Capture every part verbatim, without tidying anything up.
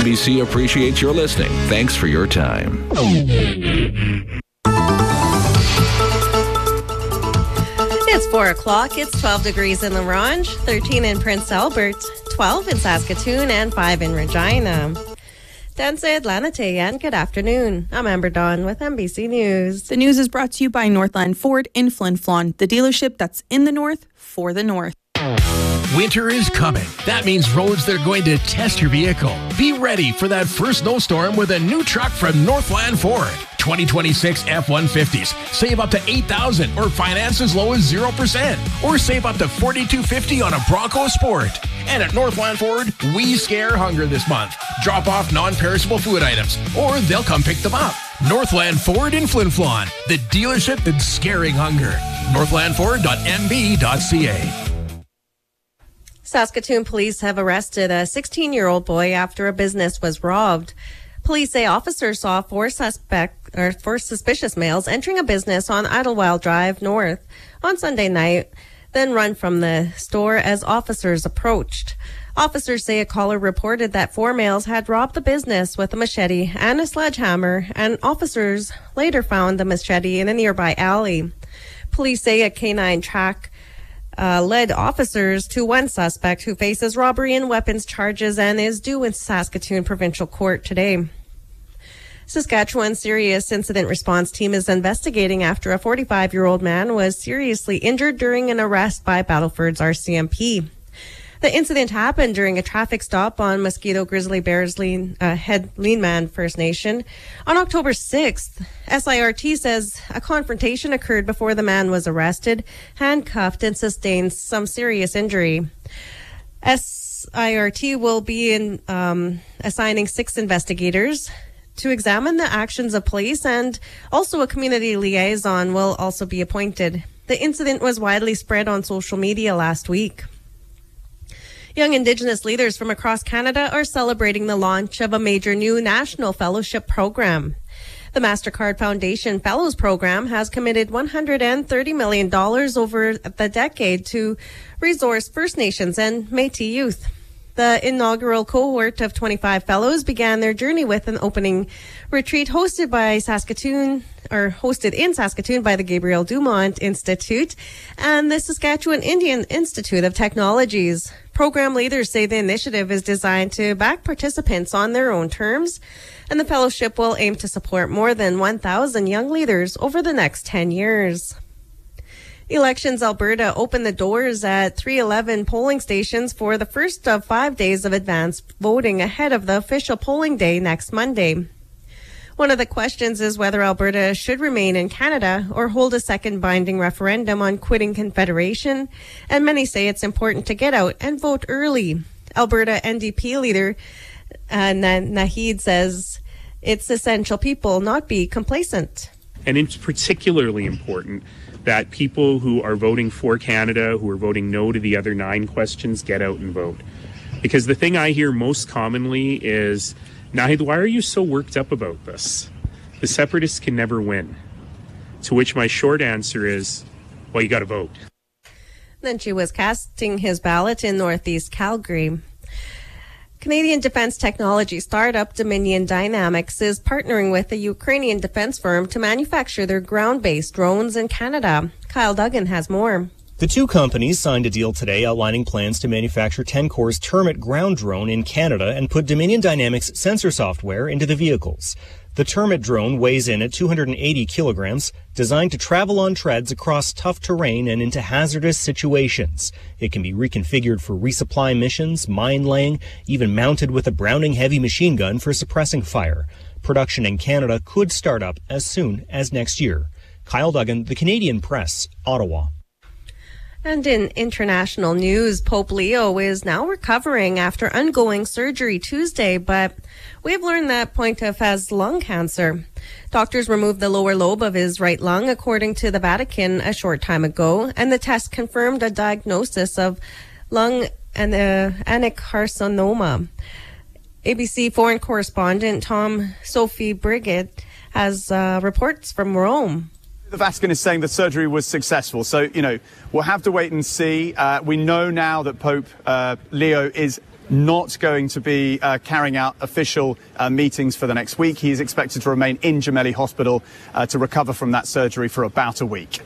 B C appreciates your listening. Thanks for your time. It's four o'clock. It's twelve degrees in La Ronge, thirteen in Prince Albert, twelve in Saskatoon, and five in Regina. Dan said Lanate, and good afternoon. I'm Amber Dawn with N B C News. The news is brought to you by Northland Ford in Flin Flon, the dealership that's in the north for the north. Winter is coming. That means roads that are going to test your vehicle. Be ready for that first snowstorm with a new truck from Northland Ford. twenty twenty-six F one fifties. Save up to eight thousand dollars or finance as low as zero percent. Or save up to forty-two fifty on a Bronco Sport. And at Northland Ford, we scare hunger this month. Drop off non-perishable food items, or they'll come pick them up. Northland Ford in Flin Flon, the dealership that's scaring hunger. northland ford dot m b dot c a. Saskatoon police have arrested a sixteen-year-old boy after a business was robbed. Police say officers saw four suspect or four suspicious males entering a business on Idlewild Drive North on Sunday night, then run from the store as officers approached. Officers say a caller reported that four males had robbed the business with a machete and a sledgehammer, and officers later found the machete in a nearby alley. Police say a canine track Uh, led officers to one suspect who faces robbery and weapons charges and is due in Saskatoon Provincial Court today. Saskatchewan Serious Incident Response Team is investigating after a forty-five-year-old man was seriously injured during an arrest by Battleford's R C M P. The incident happened during a traffic stop on Mosquito Grizzly Bears lean, uh, Head Leanman First Nation. On October sixth, S I R T says a confrontation occurred before the man was arrested, handcuffed, and sustained some serious injury. S I R T will be in, um, assigning six investigators to examine the actions of police, and also a community liaison will also be appointed. The incident was widely spread on social media last week. Young Indigenous leaders from across Canada are celebrating the launch of a major new national fellowship program. The MasterCard Foundation Fellows Program has committed one hundred thirty million dollars over the decade to resource First Nations and Métis youth. The inaugural cohort of twenty-five fellows began their journey with an opening retreat hosted by Saskatoon, or hosted in Saskatoon by the Gabriel Dumont Institute and the Saskatchewan Indian Institute of Technologies. Program leaders say the initiative is designed to back participants on their own terms, and the fellowship will aim to support more than one thousand young leaders over the next ten years. Elections Alberta opened the doors at three eleven polling stations for the first of five days of advanced voting ahead of the official polling day next Monday. One of the questions is whether Alberta should remain in Canada or hold a second binding referendum on quitting Confederation, and many say it's important to get out and vote early. Alberta N D P leader uh, Naheed says it's essential people not be complacent. And it's particularly important that people who are voting for Canada, who are voting no to the other nine questions, get out and vote. Because the thing I hear most commonly is, Naheed, why are you so worked up about this? The separatists can never win. To which my short answer is, well, you got to vote. Then she was casting his ballot in Northeast Calgary. Canadian defense technology startup Dominion Dynamics is partnering with a Ukrainian defense firm to manufacture their ground-based drones in Canada. Kyle Duggan has more. The two companies signed a deal today outlining plans to manufacture Tencor's Termit ground drone in Canada and put Dominion Dynamics sensor software into the vehicles. The Termit drone weighs in at two hundred eighty kilograms, designed to travel on treads across tough terrain and into hazardous situations. It can be reconfigured for resupply missions, mine laying, even mounted with a Browning heavy machine gun for suppressing fire. Production in Canada could start up as soon as next year. Kyle Duggan, The Canadian Press, Ottawa. And in international news, Pope Leo is now recovering after undergoing surgery Tuesday, but we have learned that Pontiff has lung cancer. Doctors removed the lower lobe of his right lung, according to the Vatican, a short time ago, and the test confirmed a diagnosis of lung adenocarcinoma. A B C foreign correspondent Tom Sophie Brigid has uh, reports from Rome. The Vatican is saying the surgery was successful, so, you know, we'll have to wait and see. Uh, we know now that Pope uh, Leo is not going to be uh, carrying out official uh, meetings for the next week. He is expected to remain in Gemelli Hospital uh, to recover from that surgery for about a week.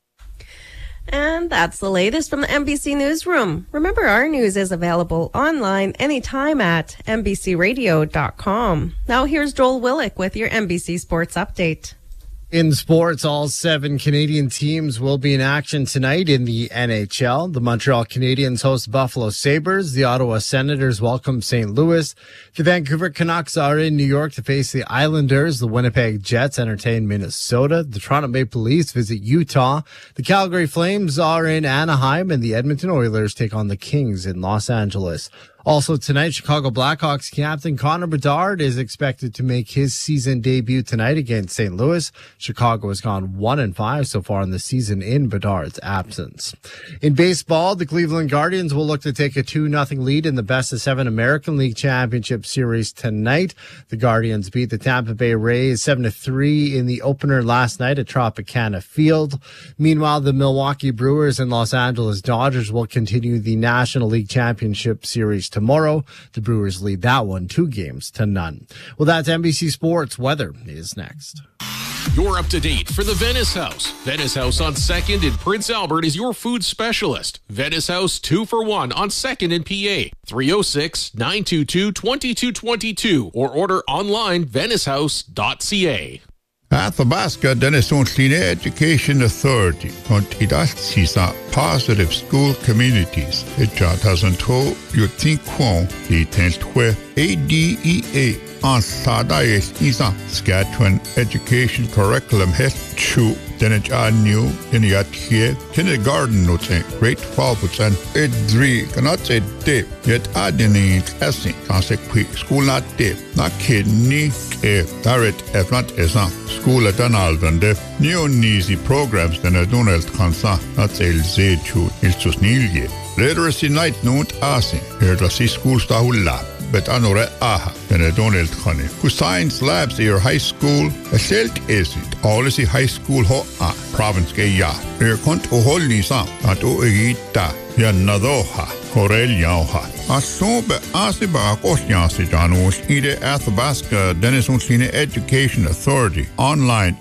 And that's the latest from the N B C Newsroom. Remember, our news is available online anytime at N B C radio dot com. Now here's Joel Willick with your N B C Sports Update. In sports, all seven Canadian teams will be in action tonight in the N H L. The Montreal Canadiens host Buffalo Sabres. The Ottawa Senators welcome Saint Louis. The Vancouver Canucks are in New York to face the Islanders. The Winnipeg Jets entertain Minnesota. The Toronto Maple Leafs visit Utah. The Calgary Flames are in Anaheim, and the Edmonton Oilers take on the Kings in Los Angeles. Also tonight, Chicago Blackhawks captain Connor Bedard is expected to make his season debut tonight against Saint Louis. Chicago has gone one and five so far in the season in Bedard's absence. In baseball, the Cleveland Guardians will look to take a two nothing lead in the best of seven American League Championship Series tonight. The Guardians beat the Tampa Bay Rays seven to three in the opener last night at Tropicana Field. Meanwhile, the Milwaukee Brewers and Los Angeles Dodgers will continue the National League Championship Series tomorrow. The Brewers lead that one two games to none. Well, that's N B C Sports. Weather is next. You're up to date for the Venice House. Venice House on second in Prince Albert is your food specialist. Venice House two for one on second in P A. three oh six, nine two two, two two two two or order online venice house dot c a. Athabasca Denison Education Authority contidas sisa positive school communities. It doesn't to you think quon the tenth A D E A on Sadais Isa Saskatchewan Education Curriculum has two Denich a new in yet here kindergarten notes and great fathers and it three cannot say dip yet adini essing consequent school not dip not kidney if direct if not as a school at an alden def new easy programs than a donald cansa not say z two is to snilje literacy night note asing here to see school stahula but anore aha than a donald khane who science labs at your high school a selt is it all is high school ho a province ke ya er kont o holni sa at o egita ya nadoha korel yaha asobe asiba kosnyasi danos ide Athabasca Denison Education Authority online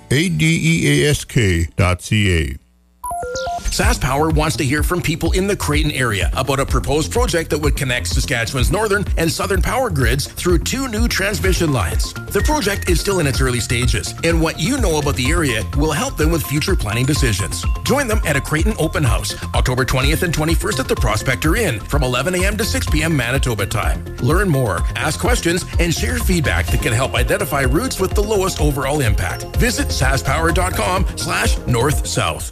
adeask dot c a. SaskPower wants to hear from people in the Creighton area about a proposed project that would connect Saskatchewan's northern and southern power grids through two new transmission lines. The project is still in its early stages, and what you know about the area will help them with future planning decisions. Join them at a Creighton open house, October twentieth and twenty-first at the Prospector Inn from eleven a.m. to six p.m. Manitoba time. Learn more, ask questions, and share feedback that can help identify routes with the lowest overall impact. Visit saskpower.com slash north-south.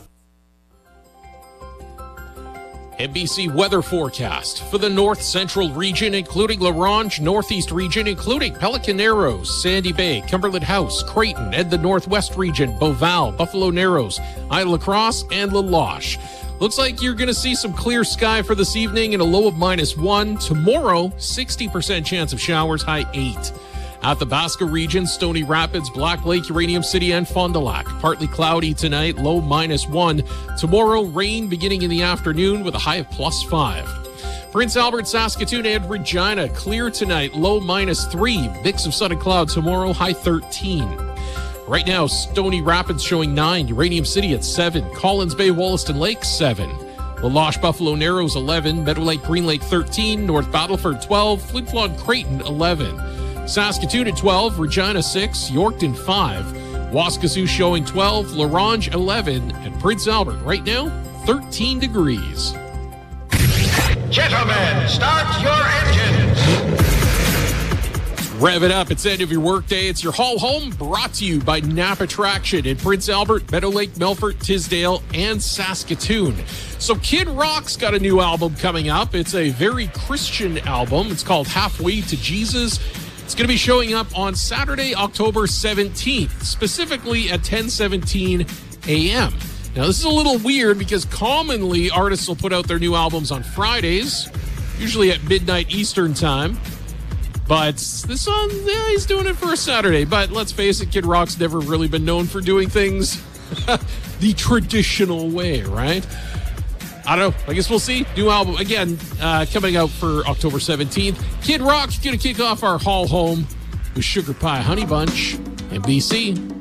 N B C weather forecast for the north central region, including La Ronge, northeast region, including Pelican Narrows, Sandy Bay, Cumberland House, Creighton, and the northwest region, Beauval, Buffalo Narrows, Isle La Crosse, and La Loche. Looks like you're going to see some clear sky for this evening and a low of minus one. Tomorrow, sixty percent chance of showers, high eight. Athabasca region, Stony Rapids, Black Lake, Uranium City, and Fond du Lac. Partly cloudy tonight, low minus one. Tomorrow, rain beginning in the afternoon with a high of plus five. Prince Albert, Saskatoon, and Regina, clear tonight, low minus three. Mix of sun and cloud tomorrow, high thirteen. Right now, Stony Rapids showing nine, Uranium City at seven, Collins Bay, Wollaston Lake, seven. La Loche, Buffalo Narrows, eleven, Meadow Lake, Green Lake, thirteen, North Battleford, twelve, Flin Flon, Creighton, eleven. Saskatoon at twelve, Regina six, Yorkton five, Waskesiu showing twelve, La Ronge eleven, and Prince Albert right now thirteen degrees. Gentlemen, start your engines. Rev it up. It's the end of your workday. It's your haul home, brought to you by Napa Traction in Prince Albert, Meadow Lake, Melfort, Tisdale, and Saskatoon. So Kid Rock's got a new album coming up. It's a very Christian album. It's called Halfway to Jesus. It's going to be showing up on Saturday, October seventeenth, specifically at ten seventeen a.m. Now, this is a little weird because commonly artists will put out their new albums on Fridays, usually at midnight Eastern time. But this song, yeah, he's doing it for a Saturday. But let's face it, Kid Rock's never really been known for doing things the traditional way, right? I don't know. I guess we'll see. New album, again, uh, coming out for October seventeenth. Kid Rock's going to kick off our haul home with Sugar Pie Honey Bunch in B C.